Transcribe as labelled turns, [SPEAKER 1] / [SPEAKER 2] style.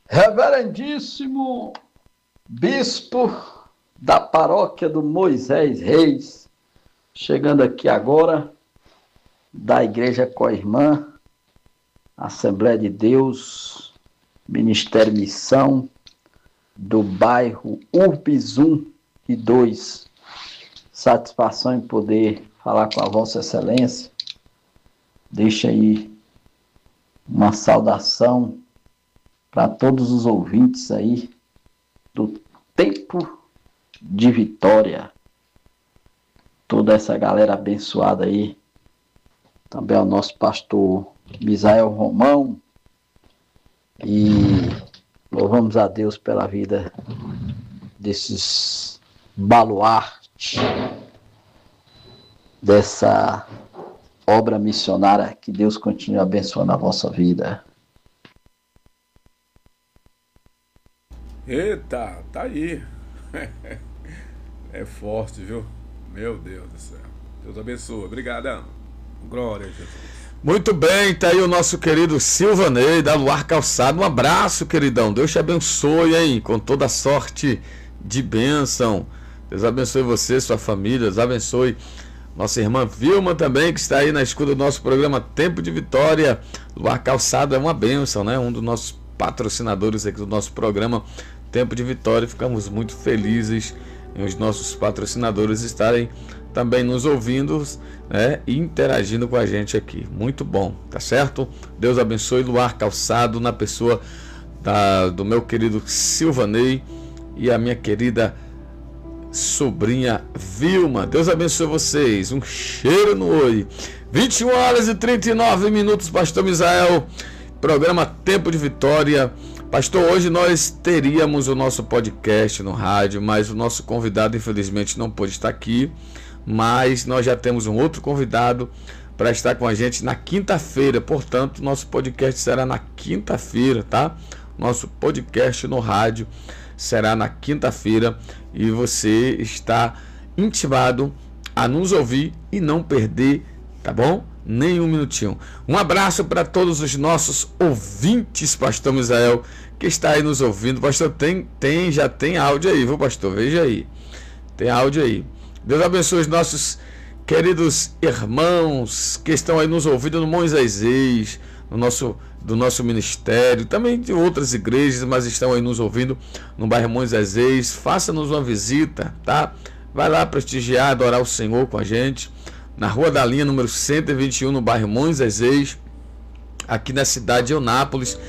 [SPEAKER 1] Reverendíssimo Bispo da Paróquia do Moisés Reis, chegando aqui agora da Igreja Coirmã, Assembleia de Deus, Ministério Missão, do bairro Urbis 1 e 2. Satisfação em poder falar com a Vossa Excelência. Deixa aí uma saudação para todos os ouvintes aí do Tempo de Vitória. Toda essa galera abençoada aí. Também ao nosso pastor Misael Romão. E louvamos a Deus pela vida desses baluartes dessa obra missionária. Que Deus continue abençoando a vossa vida.
[SPEAKER 2] Eita, tá aí. É forte, viu? Meu Deus do céu. Deus abençoe. Obrigado. Glória a Jesus.
[SPEAKER 3] Muito bem, tá aí o nosso querido Silvanei da Luar Calçado. Um abraço, queridão. Deus te abençoe, hein? Com toda sorte de bênção. Deus abençoe você, sua família. Deus abençoe nossa irmã Vilma também, que está aí na escuta do nosso programa Tempo de Vitória. Luar Calçado é uma bênção, né? Um dos nossos patrocinadores aqui do nosso programa Tempo de Vitória. Ficamos muito felizes em os nossos patrocinadores estarem também nos ouvindo, né, e interagindo com a gente aqui. Muito bom, tá certo? Deus abençoe Luar Calçado, na pessoa do meu querido Silvanei e a minha querida sobrinha Vilma. Deus abençoe vocês. Um cheiro no oi. 21 horas e 39 minutos, pastor Misael. Programa Tempo de Vitória. Pastor, hoje nós teríamos o nosso podcast no rádio, mas o nosso convidado infelizmente não pôde estar aqui. Mas nós já temos um outro convidado para estar com a gente na quinta-feira. Portanto, nosso podcast será na quinta-feira, tá? Nosso podcast no rádio será na quinta-feira e você está intimado a nos ouvir e não perder, tá bom? Nem um minutinho. Um abraço para todos os nossos ouvintes, pastor Misael, que está aí nos ouvindo. Pastor, já tem áudio aí, viu, pastor? Veja aí. Tem áudio aí. Deus abençoe os nossos queridos irmãos que estão aí nos ouvindo no Moisés Reis, do nosso ministério, também de outras igrejas, mas estão aí nos ouvindo no bairro Moisés Reis. Faça-nos uma visita, tá? Vai lá prestigiar, adorar o Senhor com a gente, na Rua da Linha, número 121, no bairro Moisés Reis, aqui na cidade de Eunápolis.